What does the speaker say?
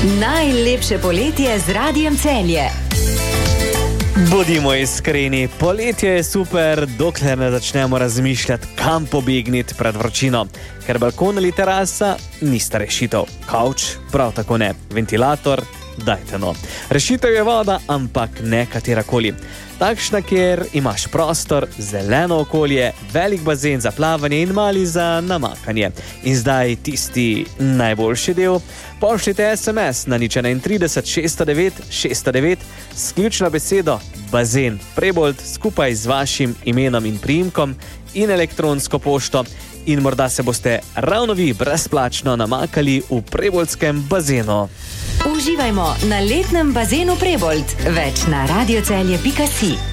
Najlepše poletje z Radiem Celje. Bodimo iskreni, poletje je super, dokler ne začnemo razmišljati, kam pobegniti pred vročino. Ker balkon ali terasa nista rešitev. Kavč prav tako ne. Ventilator, dajte no. Rešitev je voda, ampak ne katerakoli. Takšna, kjer imaš prostor, zeleno okolje, velik bazen za plavanje in mali za namakanje. In zdaj tisti najboljši del. Pošljite SMS na 031 609 609 s ključno besedo bazen Prebold skupaj z vašim imenom in priimkom in elektronsko pošto in morda se boste ravno vi brezplačno namakali v preboldskem bazenu. Uživajmo na letnem bazenu Prebold. Več na radiocelje.si.